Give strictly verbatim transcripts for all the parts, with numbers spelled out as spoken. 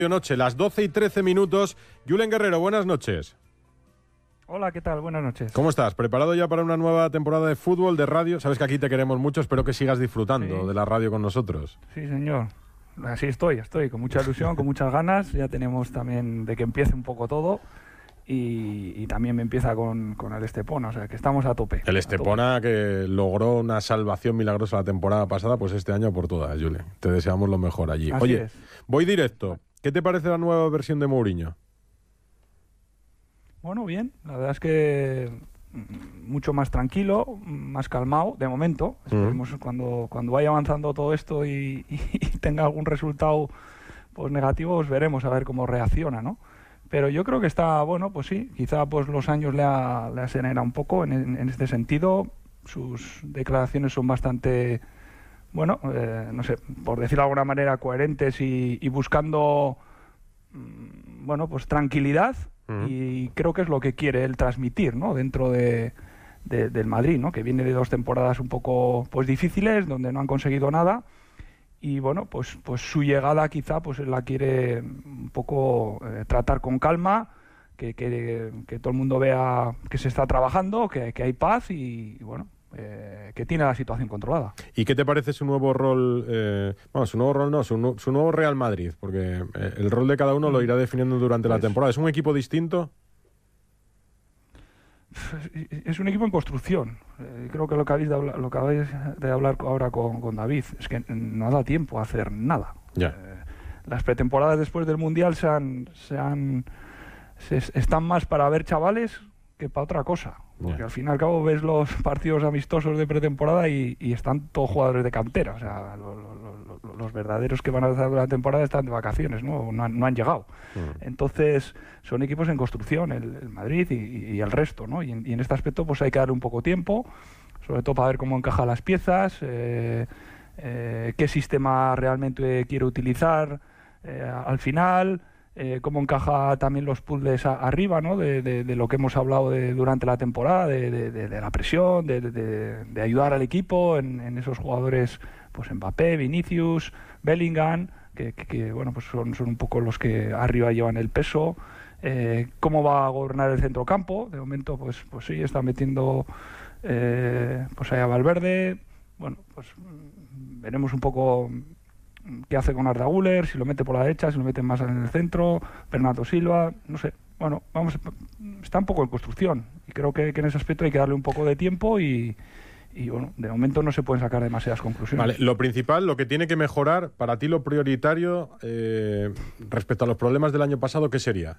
Noche, las doce y trece minutos. Julen Guerrero, buenas noches. Hola, ¿qué tal? Buenas noches. ¿Cómo estás? ¿Preparado ya para una nueva temporada de fútbol, de radio? Sabes que aquí te queremos mucho, espero que sigas disfrutando sí. de la radio con nosotros. Sí, señor. Así estoy, estoy, con mucha ilusión, con muchas ganas. Ya tenemos también de que empiece un poco todo. Y, y también me empieza con, con el Estepona, o sea que estamos a tope. El Estepona tope. Que logró una salvación milagrosa la temporada pasada, pues este año por todas, Julen. Te deseamos lo mejor allí. Así Oye, es. Voy directo. ¿Qué te parece la nueva versión de Mourinho? Bueno, bien. La verdad es que mucho más tranquilo, más calmado, de momento. Esperemos uh-huh. cuando, cuando vaya avanzando todo esto y, y, y tenga algún resultado pues negativo, pues veremos a ver cómo reacciona, ¿no? Pero yo creo que está, bueno, pues sí, quizá pues los años le, ha, le acelera un poco en, en este sentido. Sus declaraciones son bastante, bueno, eh, no sé, por decirlo de alguna manera, coherentes y, y buscando, bueno, pues tranquilidad. Uh-huh. Y creo que es lo que quiere él transmitir, ¿no? Dentro de, de, del Madrid, ¿no? Que viene de dos temporadas un poco, pues difíciles, donde no han conseguido nada. Y bueno, pues, pues su llegada quizá pues él la quiere un poco eh, tratar con calma, que, que, que todo el mundo vea que se está trabajando, que, que hay paz y, y bueno, eh, que tiene la situación controlada. ¿Y qué te parece su nuevo rol? Eh, bueno, su nuevo rol no, su, su nuevo Real Madrid, porque eh, el rol de cada uno lo irá definiendo durante pues, la temporada. ¿Es un equipo distinto? Es un equipo en construcción. Eh, creo que lo que habéis de hablar, lo que habéis de hablar ahora con, con David es que no da tiempo a hacer nada. Ya. Eh, las pretemporadas después del Mundial se han, se han se, están más para ver chavales que para otra cosa. Porque yeah. al fin y al cabo ves los partidos amistosos de pretemporada y, y están todos jugadores de cantera. O sea, lo, lo, lo, los verdaderos que van a hacer la temporada están de vacaciones, ¿no? No han, no han llegado. Mm. Entonces, son equipos en construcción, el, el Madrid y, y el resto, ¿no? Y en, y en este aspecto pues hay que darle un poco tiempo, sobre todo para ver cómo encajan las piezas, eh, eh, qué sistema realmente quiere utilizar eh, al final. Eh, cómo encaja también los puzzles a, arriba, ¿no? De, de, de lo que hemos hablado de, durante la temporada, de, de, de, de la presión, de, de, de ayudar al equipo en, en esos jugadores, pues Mbappé, Vinicius, Bellingham, que, que, que bueno, pues son, son un poco los que arriba llevan el peso. Eh, cómo va a gobernar el centrocampo. De momento, pues, pues sí, está metiendo eh, pues ahí a Valverde. Bueno, pues veremos un poco qué hace con Arda Güler, si lo mete por la derecha, si lo mete más en el centro, Bernardo Silva, no sé. Bueno, vamos, está un poco en construcción y creo que, que en ese aspecto hay que darle un poco de tiempo y, y bueno, de momento no se pueden sacar demasiadas conclusiones. Vale, lo principal, lo que tiene que mejorar, para ti lo prioritario eh, respecto a los problemas del año pasado, ¿qué sería?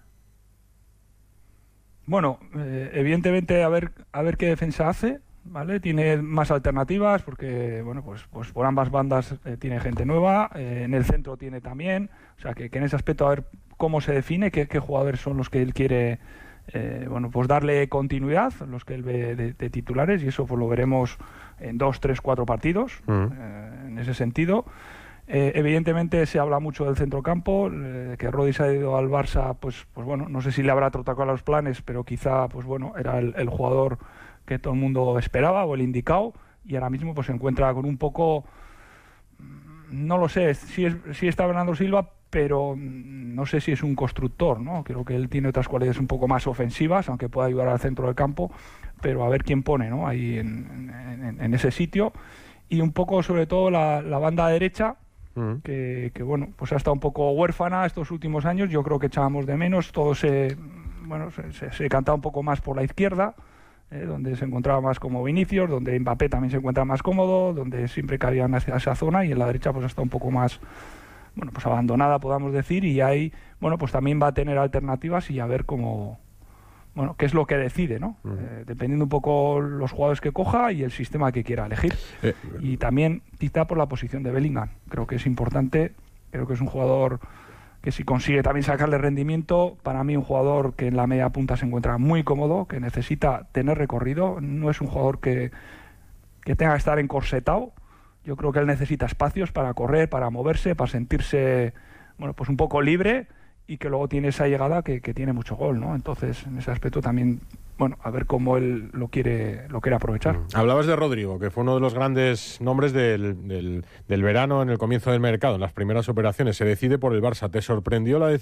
Bueno, eh, evidentemente a ver, a ver qué defensa hace. ¿Vale? Tiene más alternativas porque, bueno, pues, pues por ambas bandas eh, tiene gente nueva, eh, en el centro tiene también, o sea que, que en ese aspecto a ver cómo se define, qué, qué jugadores son los que él quiere, eh, bueno, pues darle continuidad, los que él ve de, de titulares y eso pues lo veremos en dos, tres, cuatro partidos, uh-huh. eh, en ese sentido. Eh, evidentemente se habla mucho del centrocampo, eh, que Rodri se ha ido al Barça, pues, pues bueno, no sé si le habrá trocado los planes, pero quizá, pues bueno, era el, el jugador que todo el mundo esperaba o el indicado y ahora mismo pues se encuentra con un poco, no lo sé, sí, es, sí está Bernardo Silva, pero no sé si es un constructor, ¿no? Creo que él tiene otras cualidades un poco más ofensivas, aunque pueda ayudar al centro del campo, pero a ver quién pone, ¿no? Ahí en, en, en ese sitio y un poco sobre todo la, la banda derecha, uh-huh. que, que bueno, pues ha estado un poco huérfana estos últimos años, yo creo que echábamos de menos, todo se, bueno, se, se, se cantaba un poco más por la izquierda, Eh, donde se encontraba más como Vinicius, donde Mbappé también se encuentra más cómodo, donde siempre cabían hacia esa zona y en la derecha pues está un poco más, bueno, pues abandonada, podamos decir, y ahí, bueno, pues también va a tener alternativas y a ver cómo, bueno, qué es lo que decide, ¿no? Uh-huh. Eh, dependiendo un poco los jugadores que coja y el sistema que quiera elegir. Eh, y también quizá por la posición de Bellingham, creo que es importante, creo que es un jugador que si consigue también sacarle rendimiento, para mí un jugador que en la media punta se encuentra muy cómodo, que necesita tener recorrido, no es un jugador que, que tenga que estar encorsetado, yo creo que él necesita espacios para correr, para moverse, para sentirse, bueno, pues un poco libre y que luego tiene esa llegada que, que tiene mucho gol, ¿no? Entonces, en ese aspecto también bueno, a ver cómo él lo quiere, lo quiere aprovechar. Mm. Hablabas de Rodrigo, que fue uno de los grandes nombres del, del, del verano en el comienzo del mercado, en las primeras operaciones. Se decide por el Barça. ¿Te sorprendió la decisión